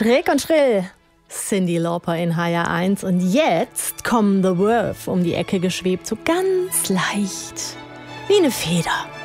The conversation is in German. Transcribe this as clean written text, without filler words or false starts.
Schräg und schrill. Cyndi Lauper in HR1 und jetzt kommen The Verve um die Ecke geschwebt, so ganz leicht, wie eine Feder.